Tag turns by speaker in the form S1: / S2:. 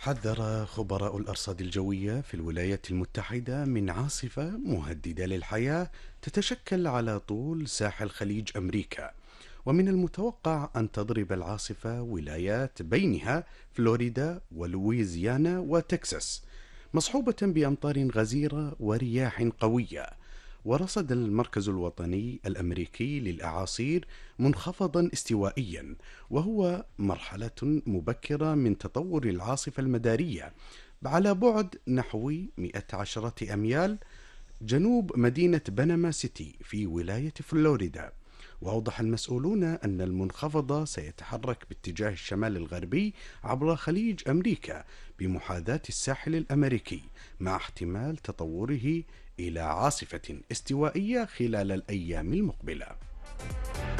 S1: حذر خبراء الأرصاد الجوية في الولايات المتحدة من عاصفة مهددة للحياة تتشكل على طول ساحل خليج أمريكا، ومن المتوقع أن تضرب العاصفة ولايات بينها فلوريدا ولويزيانا وتكساس، مصحوبة بأمطار غزيرة ورياح قوية. ورصد المركز الوطني الأمريكي للأعاصير منخفضا استوائيا، وهو مرحلة مبكرة من تطور العاصفة المدارية على بعد نحو 110 أميال جنوب مدينة بنما سيتي في ولاية فلوريدا. وأوضح المسؤولون أن المنخفض سيتحرك باتجاه الشمال الغربي عبر خليج أمريكا بمحاذاة الساحل الأمريكي، مع احتمال تطوره إلى عاصفة استوائية خلال الأيام المقبلة.